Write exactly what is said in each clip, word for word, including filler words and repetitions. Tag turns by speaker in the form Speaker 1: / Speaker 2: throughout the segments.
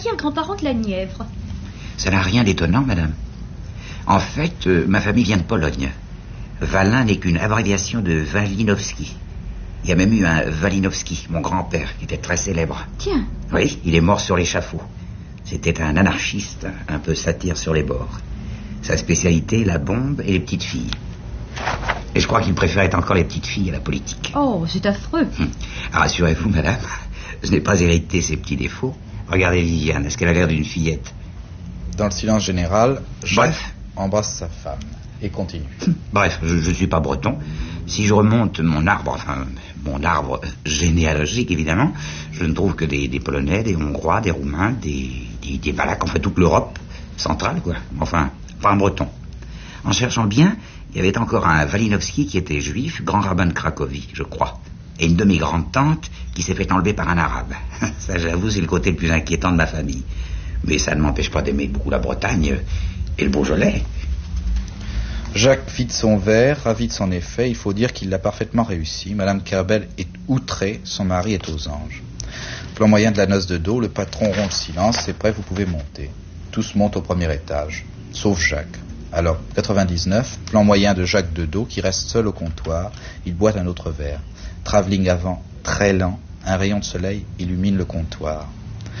Speaker 1: arrière-grand-parent de la Nièvre.
Speaker 2: Ça n'a rien d'étonnant, madame. En fait, euh, ma famille vient de Pologne. Walin n'est qu'une abréviation de Walinowski. Il y a même eu un Walinowski, mon grand-père, qui était très célèbre.
Speaker 1: Tiens.
Speaker 2: Oui, il est mort sur l'échafaud. C'était un anarchiste, un peu satire sur les bords. Sa spécialité, la bombe et les petites filles. Et je crois qu'il préférait encore les petites filles à la politique.
Speaker 1: Oh, c'est affreux.
Speaker 2: Hum. Rassurez-vous, madame, je n'ai pas hérité ses petits défauts. Regardez Viviane, est-ce qu'elle a l'air d'une fillette?
Speaker 3: Dans le silence général, Jacques
Speaker 2: Bref.
Speaker 3: embrasse sa femme et continue.
Speaker 2: Bref, je ne suis pas breton. Si je remonte mon arbre, enfin, mon arbre généalogique, évidemment, je ne trouve que des, des Polonais, des Hongrois, des Roumains, des, des, des Valaques, enfin toute l'Europe centrale, quoi. Enfin, pas un breton. En cherchant bien, il y avait encore un Walinowski qui était juif, grand rabbin de Cracovie, je crois. Et une de mes grandes tantes qui s'est fait enlever par un arabe. Ça, j'avoue, c'est le côté le plus inquiétant de ma famille. Mais ça ne m'empêche pas d'aimer beaucoup la Bretagne et le Beaujolais.
Speaker 3: Jacques vide son verre, ravi de son effet. Il faut dire qu'il l'a parfaitement réussi. Madame Kerbel est outrée, son mari est aux anges. Plan moyen de la noce de dos, le patron rompt le silence. C'est prêt, vous pouvez monter. Tous montent au premier étage, sauf Jacques. Alors, quatre-vingt-dix-neuf, plan moyen de Jacques de dos qui reste seul au comptoir. Il boit un autre verre. Travelling avant, très lent, un rayon de soleil illumine le comptoir.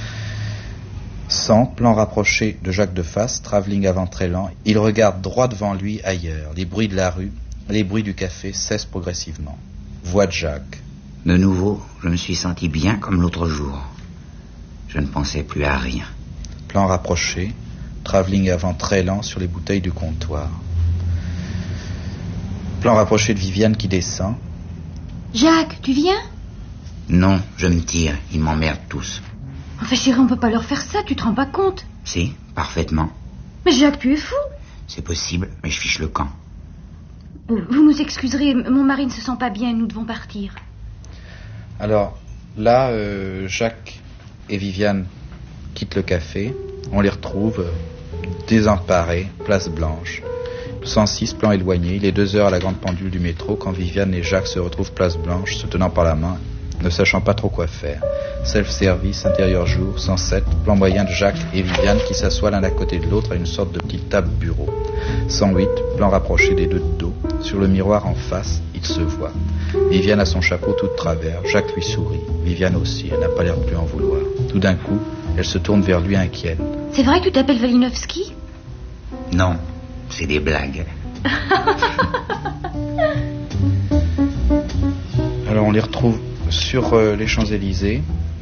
Speaker 3: cent, plan rapproché de Jacques de face, travelling avant très lent. Il regarde droit devant lui ailleurs. Les bruits de la rue, les bruits du café cessent progressivement. Voix de Jacques.
Speaker 2: De nouveau, je me suis senti bien comme l'autre jour. Je ne pensais plus à rien.
Speaker 3: Plan rapproché, travelling avant très lent sur les bouteilles du comptoir. Plan rapproché de Viviane qui descend.
Speaker 1: Jacques, tu viens?
Speaker 2: Non, je me tire. Ils m'emmerdent tous.
Speaker 1: Enfin, chérie, on peut pas leur faire ça, tu te rends pas compte?
Speaker 2: Si, parfaitement.
Speaker 1: Mais Jacques, tu es fou.
Speaker 2: C'est possible, mais je fiche le camp.
Speaker 1: Vous nous excuserez, mon mari ne se sent pas bien, nous devons partir.
Speaker 3: Alors, là, euh, Jacques et Viviane quittent le café. On les retrouve euh, désemparés, place Blanche. cent six, plan éloigné. Il est deux heures à la grande pendule du métro quand Viviane et Jacques se retrouvent place Blanche, se tenant par la main, ne sachant pas trop quoi faire. Self-service, intérieur jour, cent sept, plan moyen de Jacques et Viviane qui s'assoient l'un à côté de l'autre à une sorte de petite table bureau. cent huit, plan rapproché des deux de dos. Sur le miroir en face, ils se voient. Viviane a son chapeau tout de travers, Jacques lui sourit. Viviane aussi, elle n'a pas l'air de lui en vouloir. Tout d'un coup, elle se tourne vers lui inquiète.
Speaker 1: C'est vrai que tu t'appelles Walinowski?
Speaker 2: Non, c'est des blagues.
Speaker 3: Alors on les retrouve sur euh, les Champs-Élysées.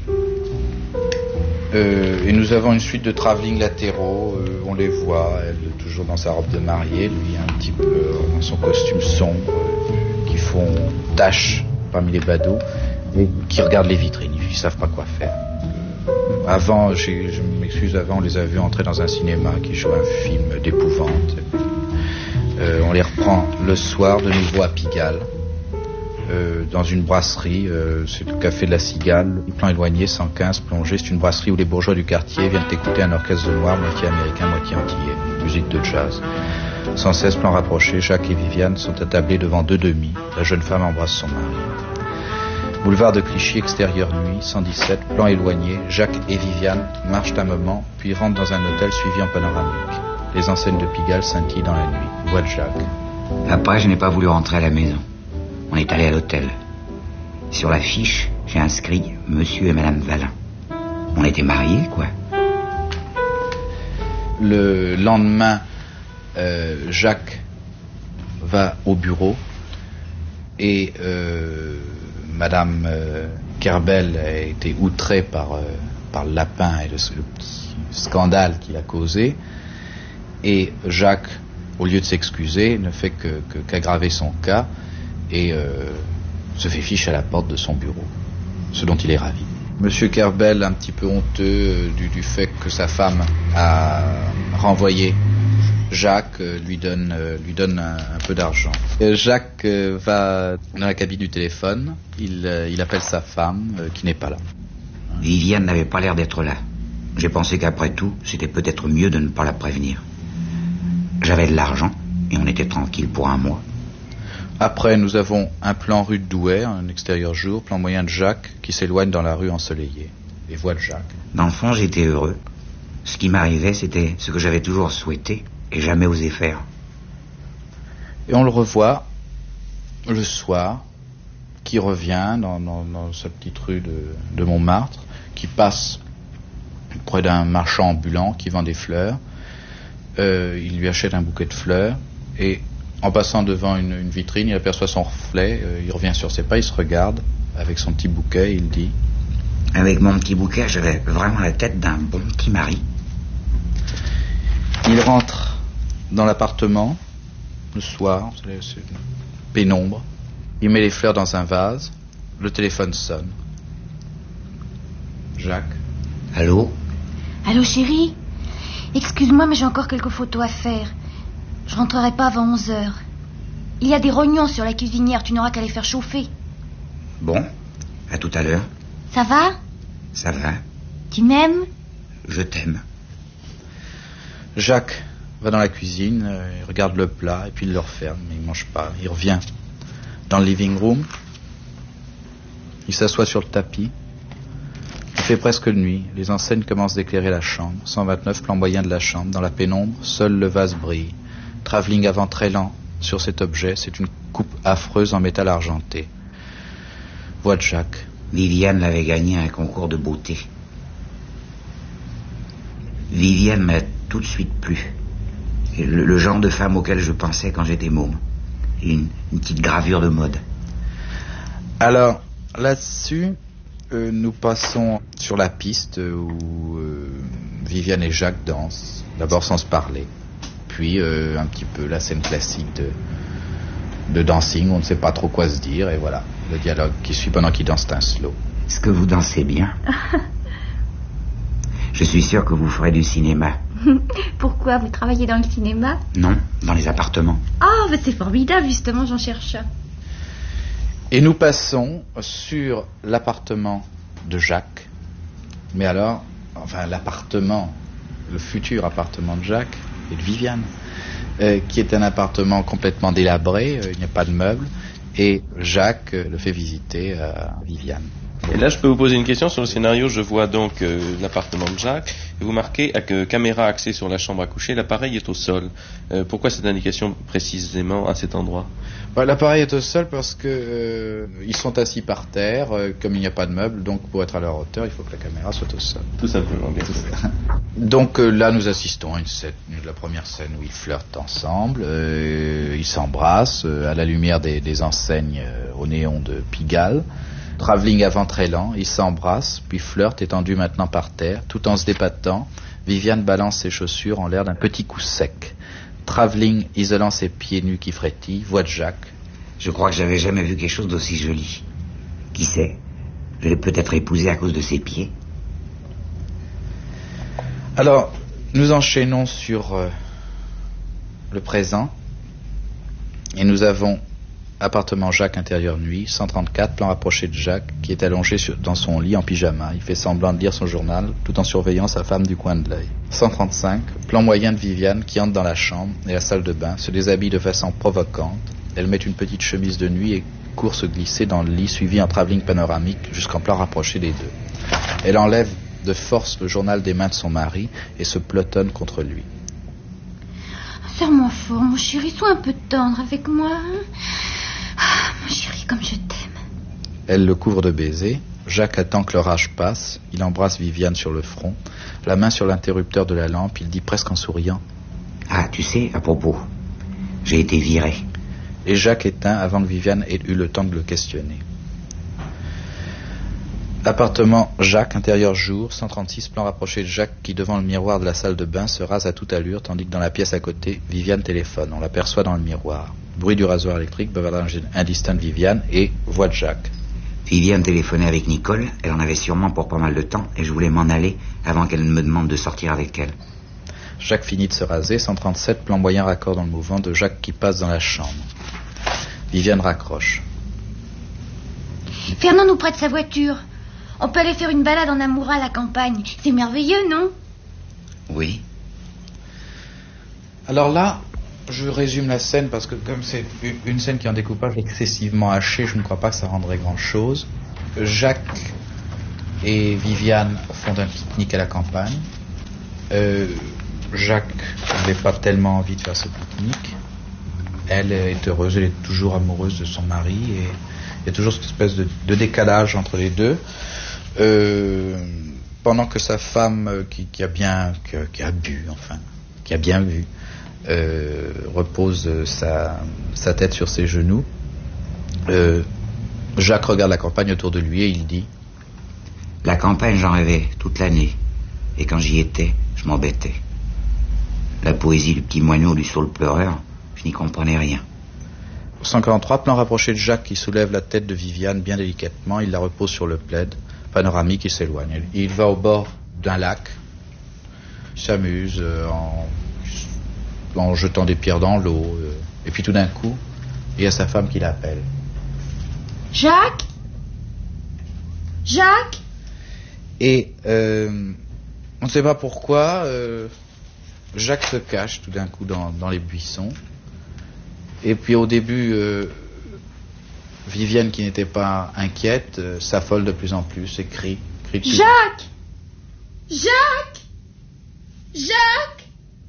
Speaker 3: Euh, et nous avons une suite de travelling latéraux. Euh, on les voit, elle toujours dans sa robe de mariée, lui un petit peu euh, dans son costume sombre, euh, qui font tache parmi les badauds, et qui regardent les vitrines, ils ne savent pas quoi faire. Euh, avant, j'ai, je m'excuse, avant on les a vus entrer dans un cinéma qui joue un film d'épouvante. Euh, on les reprend le soir de nouveau à Pigalle. Euh, dans une brasserie, euh, c'est le café de la Cigale, plan éloigné, cent quinze, plongé, c'est une brasserie où les bourgeois du quartier viennent écouter un orchestre de noirs, moitié américain, moitié antillais, musique de jazz. cent seize, plan rapproché, Jacques et Viviane sont attablés devant deux demi, la jeune femme embrasse son mari. Boulevard de Clichy, extérieur nuit, cent dix-sept, plan éloigné, Jacques et Viviane marchent un moment, puis rentrent dans un hôtel suivi en panoramique. Les enseignes de Pigalle scintillent dans la nuit, voix de Jacques.
Speaker 2: Après, je n'ai pas voulu rentrer à la maison. On est allé à l'hôtel. Sur l'affiche, j'ai inscrit Monsieur et Madame Walin. On était mariés, quoi.
Speaker 3: Le lendemain, euh, Jacques va au bureau et euh, Madame euh, Kerbel a été outrée par, euh, par le lapin et le, le petit scandale qu'il a causé. Et Jacques, au lieu de s'excuser, ne fait que, que, qu'aggraver son cas et euh, se fait fiche à la porte de son bureau, ce dont il est ravi. Monsieur Kerbel, un petit peu honteux euh, du, du fait que sa femme a renvoyé Jacques, euh, lui donne, euh, lui donne un, un peu d'argent. Euh, Jacques euh, va dans la cabine du téléphone, il, euh, il appelle sa femme euh, qui n'est pas là.
Speaker 2: Viviane n'avait pas l'air d'être là. J'ai pensé qu'après tout, c'était peut-être mieux de ne pas la prévenir. J'avais de l'argent et on était tranquille pour un mois.
Speaker 3: Après, nous avons un plan rue de Douai, un extérieur jour, plan moyen de Jacques qui s'éloigne dans la rue ensoleillée. Et voix de Jacques.
Speaker 2: Dans le fond, j'étais heureux. Ce qui m'arrivait, c'était ce que j'avais toujours souhaité et jamais osé faire.
Speaker 3: Et on le revoit le soir, qui revient dans, dans, dans sa petite rue de, de Montmartre, qui passe près d'un marchand ambulant qui vend des fleurs. Euh, il lui achète un bouquet de fleurs et en passant devant une, une vitrine, il aperçoit son reflet, euh, il revient sur ses pas, il se regarde avec son petit bouquet, il dit:
Speaker 2: avec mon petit bouquet, j'avais vraiment la tête d'un bon petit mari.
Speaker 3: Il rentre dans l'appartement le soir, c'est, c'est pénombre. Il met les fleurs dans un vase, le téléphone sonne. Jacques.
Speaker 2: Allô?
Speaker 1: Allô, chérie? Excuse-moi, mais j'ai encore quelques photos à faire. Je rentrerai pas avant onze heures. Il y a des rognons sur la cuisinière, tu n'auras qu'à les faire chauffer.
Speaker 2: Bon, à tout à l'heure.
Speaker 1: Ça va?
Speaker 2: Ça va.
Speaker 1: Tu m'aimes?
Speaker 2: Je t'aime.
Speaker 3: Jacques va dans la cuisine, euh, il regarde le plat et puis il le referme, mais il mange pas. Il revient dans le living room, il s'assoit sur le tapis. Il fait presque nuit, les enseignes commencent d'éclairer la chambre. cent vingt-neuf, plan moyen de la chambre. Dans la pénombre, seul le vase brille. Travelling avant très lent sur cet objet, c'est une coupe affreuse en métal argenté. Voix de Jacques.
Speaker 2: Viviane l'avait gagné un concours de beauté. Viviane m'a tout de suite plu. Le, le genre de femme auquel je pensais quand j'étais môme. Une, une petite gravure de mode.
Speaker 3: Alors, là-dessus, euh, nous passons sur la piste où euh, Viviane et Jacques dansent. D'abord sans se parler. Puis euh, un petit peu la scène classique de, de dancing. On ne sait pas trop quoi se dire. Et voilà, le dialogue qui suit pendant qu'ils dansent un slow.
Speaker 2: Est-ce que vous dansez bien? Je suis sûr que vous ferez du cinéma.
Speaker 1: Pourquoi? Vous travaillez dans le cinéma?
Speaker 2: Non, dans les appartements.
Speaker 1: Ah, oh, c'est formidable, justement, j'en cherche.
Speaker 3: Et nous passons sur l'appartement de Jacques. Mais alors, enfin l'appartement, le futur appartement de Jacques et de Viviane, euh, qui est un appartement complètement délabré, euh, il n'y a pas de meubles, et Jacques euh, le fait visiter à Viviane.
Speaker 4: Et là, je peux vous poser une question sur le scénario. Je vois donc euh, l'appartement de Jacques. Et vous marquez avec euh, caméra axée sur la chambre à coucher, l'appareil est au sol. Euh, pourquoi cette indication précisément à cet endroit?
Speaker 3: Bah, l'appareil est au sol parce que euh, ils sont assis par terre, euh, comme il n'y a pas de meubles, donc pour être à leur hauteur, il faut que la caméra soit au sol.
Speaker 4: Tout simplement, bien sûr.
Speaker 3: Donc euh, là, nous assistons à une scène, la première scène où ils flirtent ensemble, euh, ils s'embrassent euh, à la lumière des, des enseignes euh, au néon de Pigalle. Travelling avant très lent, ils s'embrassent, puis flirtent étendus maintenant par terre, tout en se débattant. Viviane balance ses chaussures en l'air d'un petit coup sec. Travelling isolant ses pieds nus qui frétillent, voix de Jacques.
Speaker 2: Je crois que j'avais jamais vu quelque chose d'aussi joli. Qui sait? Je l'ai peut-être épousé à cause de ses pieds.
Speaker 3: Alors, nous enchaînons sur euh, le présent. Et nous avons appartement Jacques, intérieur nuit, cent trente-quatre, plan rapproché de Jacques, qui est allongé sur, dans son lit en pyjama. Il fait semblant de lire son journal, tout en surveillant sa femme du coin de l'œil. cent trente-cinq, plan moyen de Viviane, qui entre dans la chambre et la salle de bain, se déshabille de façon provocante. Elle met une petite chemise de nuit et court se glisser dans le lit, suivi en travelling panoramique jusqu'en plan rapproché des deux. Elle enlève de force le journal des mains de son mari et se pelotonne contre lui.
Speaker 1: Serre-moi fort, mon chéri, sois un peu tendre avec moi. Hein? Ah, mon chéri, comme je t'aime.
Speaker 3: Elle le couvre de baisers. Jacques attend que l'orage passe. Il embrasse Viviane sur le front. La main sur l'interrupteur de la lampe, il dit presque en souriant:
Speaker 2: Ah, tu sais, à propos, j'ai été viré.
Speaker 3: Et Jacques éteint avant que Viviane ait eu le temps de le questionner. Appartement Jacques, intérieur jour, cent trente-six, plan rapproché de Jacques qui, devant le miroir de la salle de bain, se rase à toute allure, tandis que dans la pièce à côté, Viviane téléphone. On l'aperçoit dans le miroir. Bruit du rasoir électrique, bavardage indistinct de Viviane et voix de Jacques.
Speaker 2: Viviane téléphonait avec Nicole, elle en avait sûrement pour pas mal de temps, et je voulais m'en aller avant qu'elle ne me demande de sortir avec elle.
Speaker 3: Jacques finit de se raser, cent trente-sept, plan moyen raccord dans le mouvement de Jacques qui passe dans la chambre. Viviane raccroche.
Speaker 1: Fernand nous prête sa voiture. On peut aller faire une balade en amoureux à la campagne. C'est merveilleux, non?
Speaker 2: Oui.
Speaker 3: Alors là, je résume la scène parce que comme c'est une scène qui est en découpage excessivement haché, je ne crois pas que ça rendrait grand-chose. Jacques et Viviane font un pique-nique à la campagne. Euh, Jacques n'avait pas tellement envie de faire ce pique-nique. Elle est heureuse, elle est toujours amoureuse de son mari et il y a toujours cette espèce de, de décalage entre les deux. Euh, pendant que sa femme, qui, qui a bien, qui a, qui a bu, enfin, qui a bien vu, euh, repose sa, sa tête sur ses genoux, euh, Jacques regarde la campagne autour de lui et il dit:
Speaker 2: La campagne, j'en rêvais toute l'année. Et quand j'y étais, je m'embêtais. La poésie du petit moineau du saule pleureur, je n'y comprenais rien.
Speaker 3: cent quarante-trois, plan rapproché de Jacques qui soulève la tête de Viviane bien délicatement. Il la repose sur le plaid. Panoramique, il s'éloigne. Il va au bord d'un lac. Il s'amuse euh, en, en jetant des pierres dans l'eau. Euh, et puis tout d'un coup, il y a sa femme qui l'appelle.
Speaker 1: Jacques Jacques
Speaker 3: Et euh, on ne sait pas pourquoi, euh, Jacques se cache tout d'un coup dans, dans les buissons. Et puis au début, euh, Viviane, qui n'était pas inquiète, euh, s'affole de plus en plus et crie. crie dessus.
Speaker 1: Jacques Jacques Jacques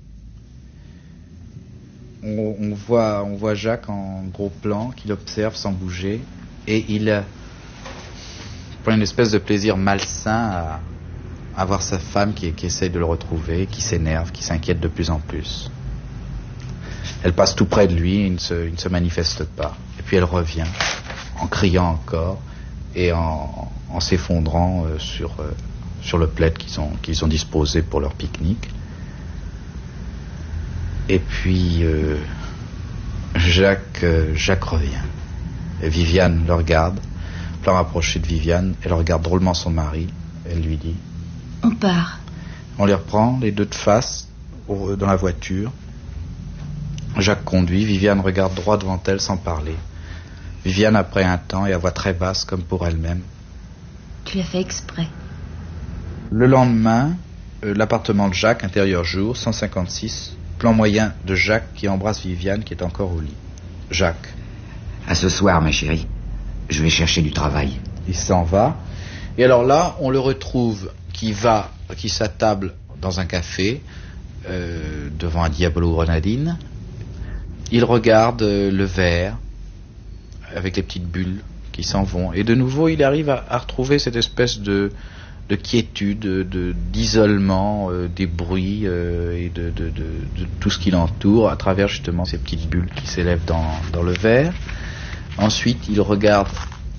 Speaker 3: On, on, voit, on voit Jacques en gros plan, qui l'observe sans bouger. Et il euh, prend une espèce de plaisir malsain à, à voir sa femme qui, qui essaye de le retrouver, qui s'énerve, qui s'inquiète de plus en plus. Elle passe tout près de lui, il ne se, il ne se manifeste pas. Et puis elle revient, en criant encore, et en, en s'effondrant euh, sur, euh, sur le plaid qu'ils ont, qu'ils ont disposé pour leur pique-nique. Et puis euh, Jacques, euh, Jacques revient. Et Viviane le regarde, plan rapproché de Viviane, elle regarde drôlement son mari, elle lui dit:
Speaker 1: On part.
Speaker 3: On les reprend, les deux de face, au, dans la voiture. Jacques conduit, Viviane regarde droit devant elle sans parler. Viviane, après un temps, et à voix très basse, comme pour elle-même:
Speaker 1: Tu l'as fait exprès.
Speaker 3: Le lendemain, euh, l'appartement de Jacques, intérieur jour, cent cinquante-six, plan moyen de Jacques qui embrasse Viviane qui est encore au lit. Jacques.
Speaker 2: À ce soir, ma chérie. Je vais chercher du travail.
Speaker 3: Il s'en va. Et alors là, on le retrouve qui va, qui s'attable dans un café, euh, devant un Diabolo Grenadine. Il regarde euh, le verre, avec les petites bulles qui s'en vont. Et de nouveau, il arrive à, à retrouver cette espèce de, de quiétude, de, d'isolement euh, des bruits euh, et de, de, de, de tout ce qui l'entoure, à travers justement ces petites bulles qui s'élèvent dans, dans le verre. Ensuite, il regarde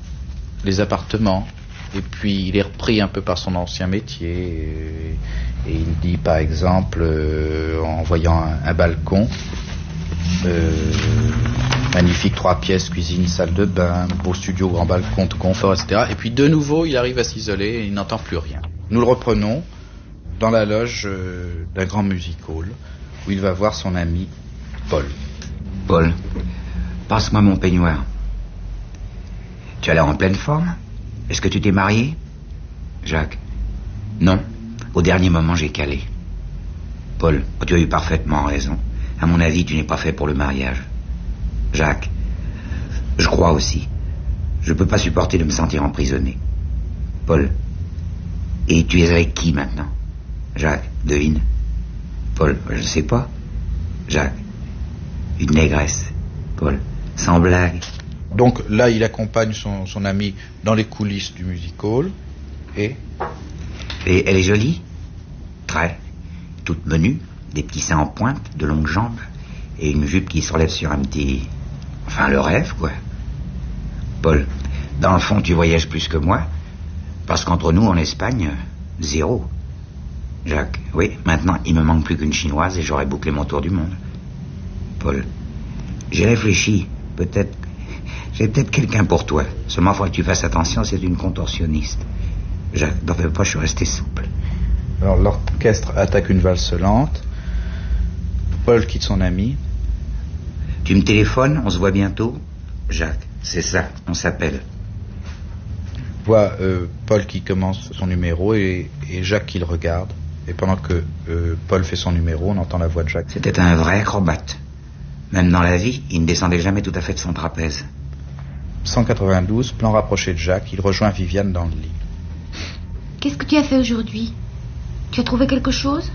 Speaker 3: les appartements, et puis il est repris un peu par son ancien métier, et, et il dit par exemple, euh, en voyant un, un balcon, euh, magnifique trois pièces, cuisine, salle de bain, beau studio, grand balcon, tout confort, et cetera. Et puis de nouveau, il arrive à s'isoler et il n'entend plus rien. Nous le reprenons dans la loge euh, d'un grand music hall, où il va voir son ami Paul.
Speaker 2: Paul, passe-moi mon peignoir. Tu as l'air en pleine forme? Est-ce que tu t'es marié? Jacques. Non. Au dernier moment, j'ai calé. Paul, tu as eu parfaitement raison. À mon avis, tu n'es pas fait pour le mariage. Jacques. Je crois aussi. Je ne peux pas supporter de me sentir emprisonné. Paul. Et tu es avec qui maintenant? Jacques. Devine. Paul. Je ne sais pas. Jacques. Une négresse. Paul. Sans blague.
Speaker 3: Donc là, il accompagne son, son ami dans les coulisses du music hall. Et
Speaker 2: Et elle est jolie? Très. Toute menue, des petits seins en pointe, de longues jambes, et une jupe qui se relève sur un petit... Enfin, le rêve, quoi. Paul, dans le fond, tu voyages plus que moi, parce qu'entre nous, en Espagne, zéro. Jacques, oui, maintenant, il me manque plus qu'une chinoise et j'aurai bouclé mon tour du monde. Paul, j'ai réfléchi, peut-être... J'ai peut-être quelqu'un pour toi. Seulement, il faut que tu fasses attention, c'est une contorsionniste. Jacques, n'en fais pas, je suis resté souple.
Speaker 3: Alors, l'orchestre attaque une valse lente. Paul quitte son ami.
Speaker 2: Tu me téléphones, on se voit bientôt? Jacques, c'est ça, on s'appelle.
Speaker 3: Voit euh, Paul qui commence son numéro et, et Jacques qui le regarde. Et pendant que euh, Paul fait son numéro, on entend la voix de Jacques.
Speaker 2: C'était un vrai acrobate. Même dans la vie, il ne descendait jamais tout à fait de son trapèze.
Speaker 3: cent quatre-vingt-douze, plan rapproché de Jacques, il rejoint Viviane dans le lit.
Speaker 1: Qu'est-ce que tu as fait aujourd'hui? Tu as trouvé quelque chose?